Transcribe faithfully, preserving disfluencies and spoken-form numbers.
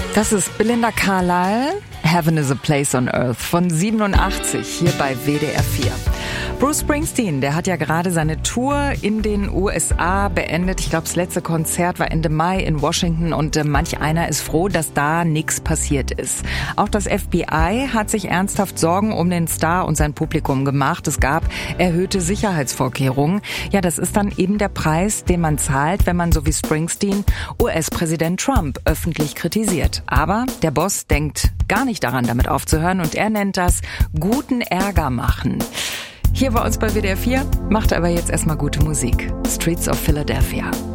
Das ist Belinda Carlisle, Heaven is a Place on Earth von siebenundachtzig hier bei W D R vier. Bruce Springsteen, der hat ja gerade seine Tour in den U S A beendet. Ich glaube, das letzte Konzert war Ende Mai in Washington und äh, manch einer ist froh, dass da nichts passiert ist. Auch das F B I hat sich ernsthaft Sorgen um den Star und sein Publikum gemacht. Es gab erhöhte Sicherheitsvorkehrungen. Ja, das ist dann eben der Preis, den man zahlt, wenn man so wie Springsteen U S-Präsident Trump öffentlich kritisiert. Aber der Boss denkt gar nicht daran, damit aufzuhören und er nennt das guten Ärger machen. Hier bei uns bei W D R vier macht er aber jetzt erstmal gute Musik. Streets of Philadelphia.